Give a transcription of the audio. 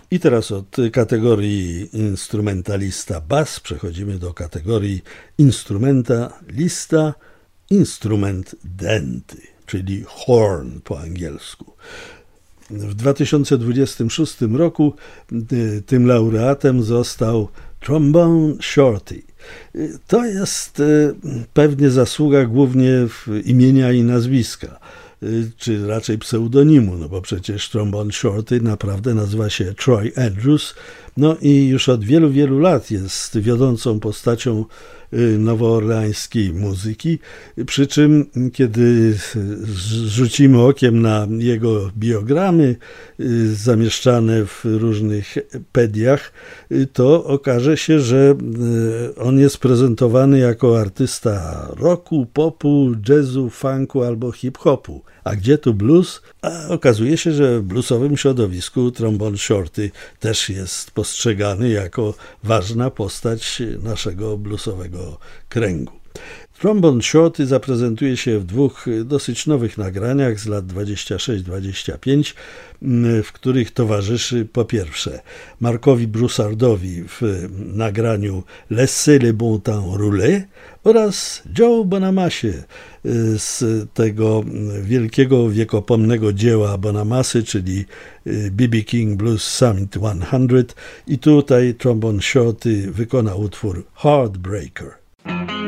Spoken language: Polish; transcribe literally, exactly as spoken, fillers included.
I teraz od kategorii instrumentalista bass przechodzimy do kategorii instrumentalista instrument denty, czyli horn po angielsku. W dwa tysiące dwudziestym szóstym roku tym laureatem został Trombone Shorty. To jest pewnie zasługa głównie imienia i nazwiska, czy raczej pseudonimu, no bo przecież Trombone Shorty naprawdę nazywa się Troy Andrews, no i już od wielu, wielu lat jest wiodącą postacią nowoorleańskiej muzyki, przy czym kiedy rzucimy okiem na jego biogramy zamieszczane w różnych pediach, to okaże się, że on jest prezentowany jako artysta rocku, popu, jazzu, funku albo hip-hopu. A gdzie tu blues? A okazuje się, że w bluesowym środowisku Trombone Shorty też jest postrzegany jako ważna postać naszego bluesowego kręgu. Trombone Shorty zaprezentuje się w dwóch dosyć nowych nagraniach z lat dwudziestego szóstego dwudziestego piątego, w których towarzyszy po pierwsze Markowi Broussardowi w nagraniu Laissez les bons temps rouler oraz Joe Bonamasie z tego wielkiego, wiekopomnego dzieła Bonamassy, czyli B B King Blues Summit sto. I tutaj Trombone Shorty wykona utwór Heartbreaker.